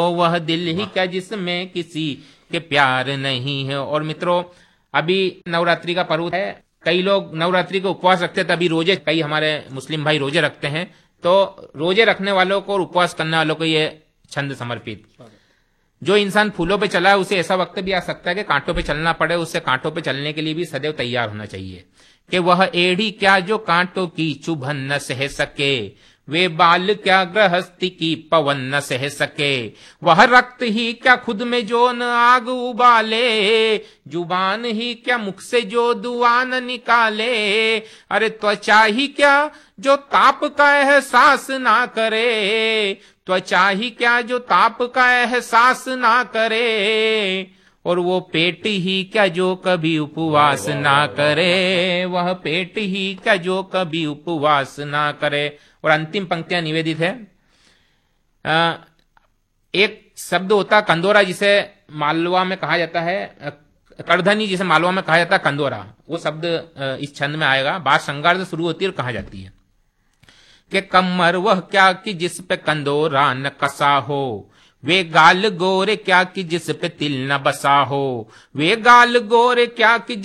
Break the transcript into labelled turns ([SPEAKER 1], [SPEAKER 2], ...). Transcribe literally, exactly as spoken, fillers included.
[SPEAKER 1] वह दिल ही क्या जिसमें किसी के प्यार नहीं है। और मित्रों, अभी नवरात्रि का पर्व है, कई लोग नवरात्रि को उपवास रखते हैं, तभी रोजे, कई हमारे मुस्लिम भाई रोजे रखते हैं, तो रोजे रखने वालों को और उपवास करने वालों को ये छंद समर्पित। जो इंसान फूलों पे चला है उसे ऐसा वक्त भी आ सकता है कि कांटों पे चलना पड़े, उससे कांटों पे चलने के लिए भी सदैव तैयार होना चाहिए। कि वह एड़ी क्या जो कांटों की चुभन न सह सके, वे बाल क्या गृहस्थी की पवन न सह सके, वह रक्त ही क्या खुद में जो न आग उबाले, जुबान ही क्या मुख से जो दुआ न निकाले, अरे त्वचा ही क्या जो ताप का एहसास ना करे, त्वचा ही क्या जो ताप का एहसास ना करे, और वो पेट ही क्या जो कभी उपवास ना करे, वह पेट ही क्या जो कभी उपवास ना करे। और अंतिम पंक्तियां निवेदित है। आ, एक शब्द होता कंदोरा, जिसे मालवा में कहा जाता है, करधनी जिसे मालवा में कहा जाता है कंदोरा, वो शब्द इस छंद में आएगा। बात श्रृंगार से शुरू होती है और कहा जाती है कि कमर वह क्या कि जिस पे कंदोरा न कसा हो, वे गाल गोरे क्या कि जिस पे तिल न बसा हो, वे गाल गोरे क्या कि